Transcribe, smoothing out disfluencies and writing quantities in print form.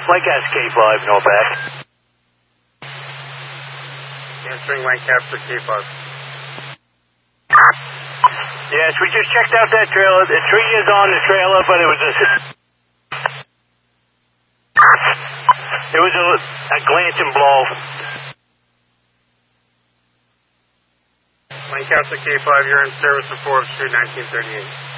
Lancaster K5, Northback. Answering Lancaster K5. Yes, we just checked out that trailer. The tree is on the trailer, but it was a glancing blow. Lancaster K5, you're in service for 4th Street, 1938.